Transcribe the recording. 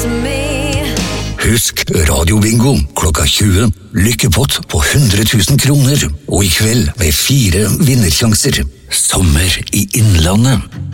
Husk Radio-bingo klokka 20. Lykkepott på 100 000 kroner. Og i kveld med 4 vinnersjanser. Sommer i Innlandet.